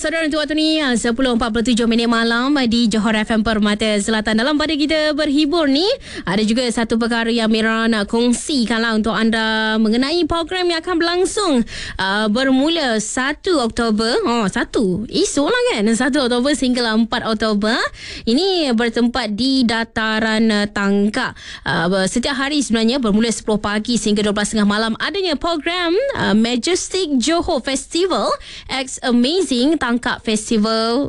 saudara untuk waktu ni 10.47 minit malam di Johor FM Permata Selatan. Dalam pada kita berhibur ni, ada juga satu perkara yang Mira nak kongsikan lah untuk anda mengenai program yang akan berlangsung bermula 1 Oktober. Esok lah kan, 1 Oktober sehingga 4 Oktober. Ini bertempat di Dataran Tangkak. Setiap hari sebenarnya bermula 10 pagi sehingga 12.30 malam adanya program Majestic Johor Festival X Amazing Tangkak Festival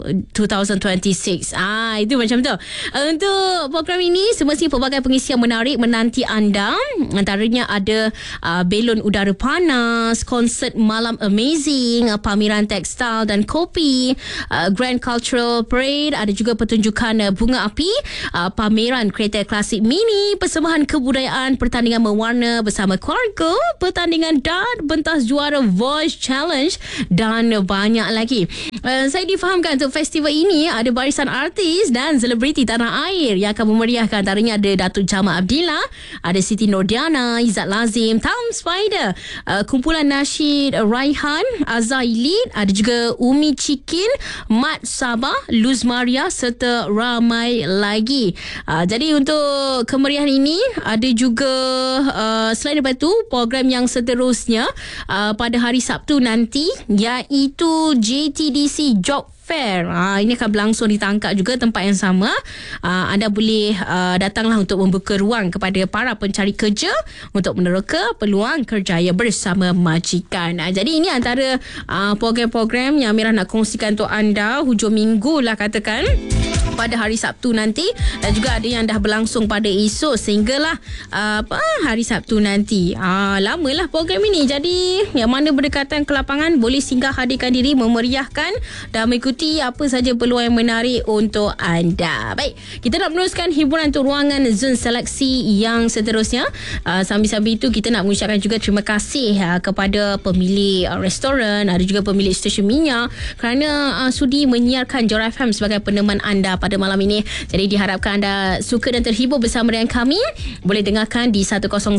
2026. Itu macam tu. Untuk program ini semestinya pelbagai pengisian menarik menanti anda. Antaranya ada belon udara panas, konsert malam amazing, pameran tekstil dan kopi, Grand Cultural Parade, ada juga pertunjukan bunga api, pameran kereta klasik mini, persembahan kebudayaan, pertandingan mewarna bersama keluarga, pertandingan dart, pentas juara Voice Challenge dan banyak lagi. Saya difahamkan untuk festival ini ada barisan artis dan selebriti tanah air yang akan memeriahkan. Antaranya ada Datuk Jamal Abdillah, ada Siti Nordiana, Izzat Lazim, Tom Spider, kumpulan nasyid Raihan, Azailit, ada juga Umi Cikin, Mat Sabah, Luz Maria serta ramai lagi. Jadi untuk kemeriahan ini ada juga selain daripada itu program yang seterusnya pada hari Sabtu nanti, iaitu JTDC Job Fair. Ini akan berlangsung di Tangkak juga, tempat yang sama. Anda boleh datanglah untuk membuka ruang kepada para pencari kerja untuk meneroka peluang kerjaya bersama majikan. Jadi ini antara program-program yang Mira nak kongsikan untuk anda hujung minggu lah katakan, pada hari Sabtu nanti, dan juga ada yang dah berlangsung pada esok sehinggalah hari Sabtu nanti. Lamalah program ini. Jadi yang mana berdekatan ke lapangan boleh singgah hadirkan diri, memeriahkan dan mengikuti apa saja peluang yang menarik untuk anda. Baik, kita nak meneruskan hiburan untuk ruangan zon seleksi yang seterusnya. Sambil-sambil itu kita nak mengucapkan juga terima kasih kepada pemilik restoran, ada juga pemilik stesen minyak kerana sudi menyiarkan Johor FM sebagai peneman anda pada malam ini. Jadi diharapkan anda suka dan terhibur bersama dengan kami. Boleh dengarkan di 101.9,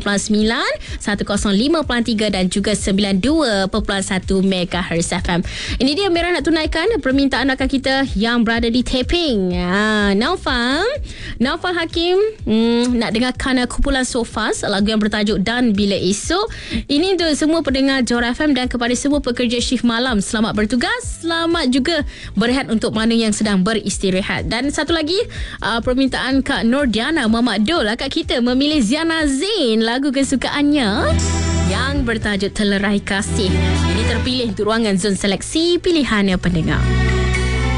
105.3 dan juga 92.1 MHz FM. Ini dia Mira nak tunaikan permintaan rakan kita yang berada di taping. Naufal Hakim nak dengarkan kumpulan Sofas, lagu yang bertajuk Dan Bila Esok. Ini untuk semua pendengar Johor FM dan kepada semua pekerja shift malam. Selamat bertugas, selamat juga berehat untuk mana yang sedang beristirahat. Dan satu lagi permintaan Kak Nordiana Muhammad Dol, Kak kita memilih Ziana Zain, lagu kesukaannya yang bertajuk Telerai Kasih. Ini terpilih untuk ruangan zon seleksi pilihan pendengar.